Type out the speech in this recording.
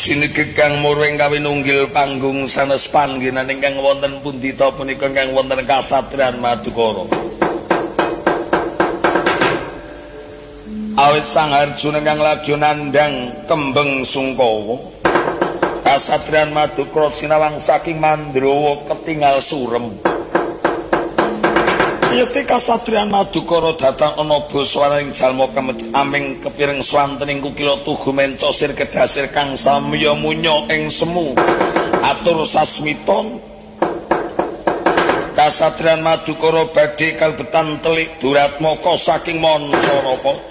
Sinigeg kang muring kawin unggil panggung sanes panggenan ingkang wonten pundi ta punika ingkang wonten kasatriyan Madukara. Awit Sang Arjuna kang lagi nandhang kembeng Sungkawa. Kasatriyan Madukara sinawang saking Mandrawa ketingal surem. Yete kasatriyan Madukara datang ana baswaraning jalma aming kepireng swantening kukila tugu menca sir kedasir kang samya munya ing semu atur sasmita. Kasatriyan Madukara badhe kalbetan telik duratmaka saking Mancaraka.